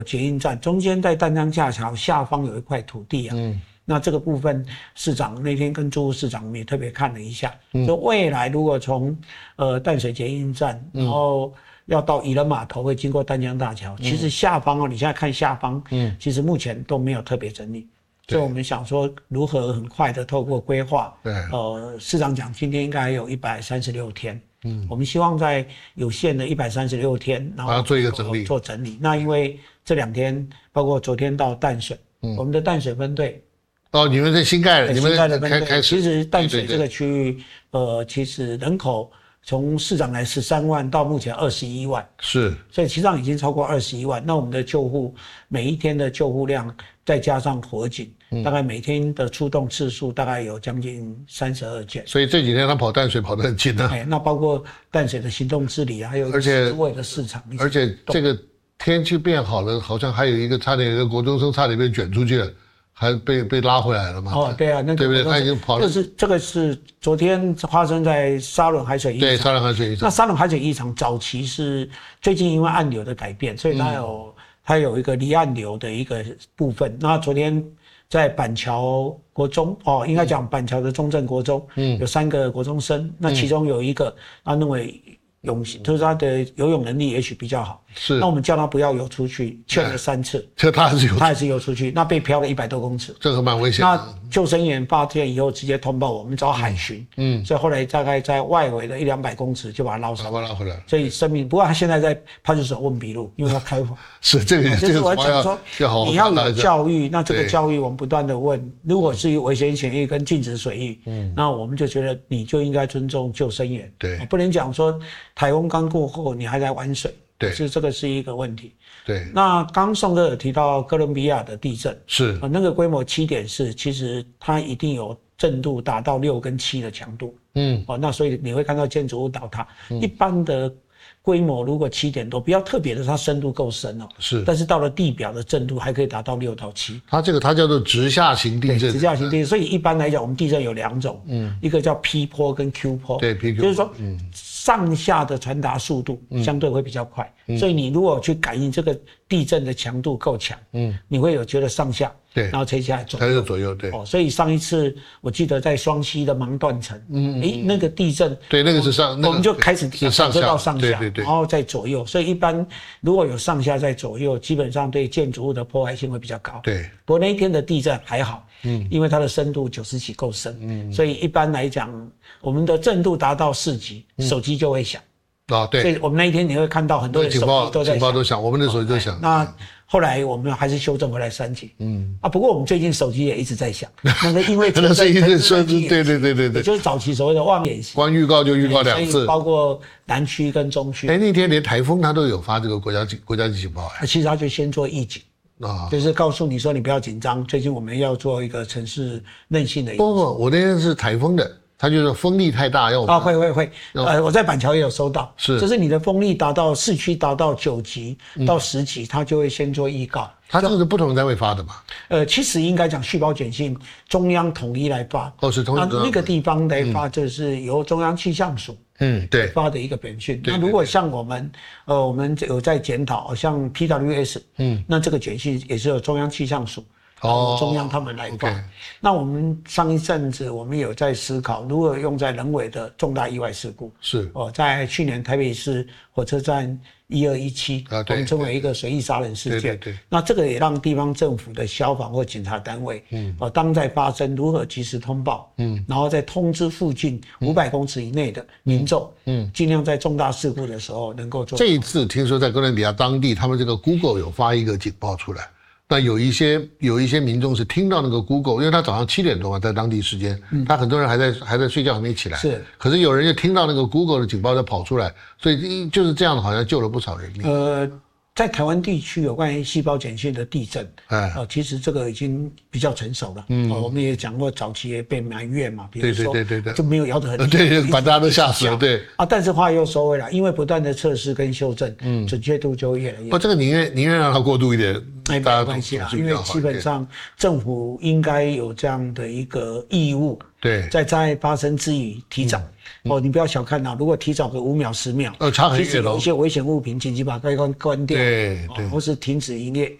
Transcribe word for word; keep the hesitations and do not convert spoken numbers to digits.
捷运站中间在淡江架桥下方有一块土地啊，嗯，那这个部分市长那天跟朱副市长我们也特别看了一下，嗯，就未来如果从呃淡水捷运站，然后要到宜兰码头会经过淡江大桥，嗯，其实下方哦，你现在看下方，嗯，其实目前都没有特别整理。所以我们想说，如何很快的透过规划，对，呃，市长讲今天应该还有一百三十六天，嗯，我们希望在有限的一百三十六天，然后做一个整理， 做整理。那因为这两天，包括昨天到淡水，嗯，我们的淡水分队， 哦，你们在新盖了，你们新盖的分队， 开始， 其实淡水这个区域，呃，其实人口从市长来十三万到目前二十一万， 是， 所以其实上已经超过二十一万。那我们的救护每一天的救护量，再加上火警。大概每天的出动次数大概有将近三十二件， 所以这几天他跑淡水跑得很近啊。 哎，那包括淡水的行动之里，还有市外的市场， 而且这个天气变好了，好像还有一个差点有一个国中生差点被卷出去了，还被被拉回来了嘛。 哦，对啊，那个、 对不对？他已经跑了。 这是这个是昨天发生在沙仑海水浴场。 对，沙仑海水浴场。 那沙仑海水浴场早期是最近因为暗流的改变，所以它有、嗯、它有一个离岸流的一个部分。那昨天。在板桥国中哦，应该讲板桥的中正国中，嗯，有三个国中生，那其中有一个他认为泳，就是他的游泳能力也许比较好， 是， 那我们叫他不要游出去，劝了三次， 这他还是游， 他还是游出去，那被漂了一百多公尺， 这个蛮危险的。 那救生员发现以后直接通报我们找海巡，嗯，所以后来大概在外围的一两百公尺就把他捞上来， 把他拉回来， 所以生命。不过他现在在派出所问笔录，因为他开放。 是这个， 就是我讲说，你要有教育，那这个教育我们不断的问，如果是危险潜域跟禁止水域，嗯，那我们就觉得你就应该尊重救生员， 对， 不能讲说台风刚过后你还在玩水， 对， 是这个是一个问题。 对， 那刚宋哥有提到哥伦比亚的地震， 是、 呃、那个规模 七点四， 其实它一定有震度达到六跟七的强度，嗯，哦，那所以你会看到建筑物倒塌，嗯、一般的规模如果七点多，比较特别的，它深度够深哦， 是， 但是到了地表的震度还可以达到六到七， 它这个它叫做直下型地震， 直下型地震，所以一般来讲，我们地震有两种，嗯，一个叫 P 波跟 Q 波， 对 ，P Q， 就是说，嗯。上下的传达速度相对会比较快，嗯、所以你如果去感应这个地震的强度够强，嗯，你会有觉得上下， 对， 然后垂下来左右， 它是左右，对， 哦，所以上一次我记得在双溪的芒段层，嗯，诶，那个地震， 对，那个是上，那个、 我们就开始是上下到上下， 对对对， 然后再左右，所以一般如果有上下在左右，基本上对建筑物的破坏性会比较高， 对。 不过那一天的地震还好，嗯，因为它的深度九十几够深，嗯，所以一般来讲，我们的震度达到四级，手机就会响。 啊，对， 所以我们那一天你会看到很多人手机都在响， 警报都响，我们的手机都响。 那后来我们还是修正回来三级，嗯啊，不过我们最近手机也一直在响，那个因为可能是一直说，对对对对对， 就是早期所谓的望远镜， 光预告就预告两次， 包括南区跟中区。 哎，那天连台风它都有发这个国家国家级警报， 哎，其实他就先做预警。啊，就是告诉你说你不要紧张，最近我们要做一个城市韧性的。 不不，我那天是台风的。它就是风力太大，要啊会会会，呃，我在板桥也有收到， 是， 就是你的风力达到市区达到九级到十级，它就会先做预告。 它这个是不同单位发的嘛？ 呃，其实应该讲续保简讯，中央统一来发。 哦，是统一。 那那个地方来发，就是由中央气象署嗯对发的一个简讯。那如果像我们，呃，我们有在检讨，像 P W S， 嗯，那这个简讯也是由中央气象署。哦，中央他们来发。Okay. 那我们上一阵子我们有在思考，如何用在人为的重大意外事故。 是哦，在去年台北市火车站一二一七，我们称为一个随意杀人事件。 对对对。 那这个也让地方政府的消防或警察单位，嗯，哦，当在发生如何及时通报，嗯，然后再通知附近五百公尺以内的民众，嗯，尽量在重大事故的时候能够做。 这一次听说在哥伦比亚当地，他们这个 Google 有发一个警报出来。那有一些有一些民众是听到那个 Google， 因为他早上七点多嘛，在当地时间，嗯、他很多人还在还在睡觉，还没起来。 是， 可是有人就听到那个 Google 的警报就跑出来，所以就是这样，好像救了不少人命。 呃，在台湾地区有关于细胞简讯的地震，哎，呃，其实这个已经比较成熟了。嗯、呃，我们也讲过，早期也被埋怨嘛，比如说， 对对对对， 就没有摇得很厉害， 对对，把大家都吓死了。对啊，但是话又说回来，因为不断的测试跟修正，嗯，准确度就会越来越。 不，这个宁愿宁愿让它过度一点。 没有关系啦，因为基本上政府应该有这样的一个义务， 对， 在灾害发生之余提早。嗯、哦，你不要小看啊，如果提早个五秒、十秒， 呃，差很远其实有一些危险物品紧急把开关关掉， 对对、 哦，或是停止营业。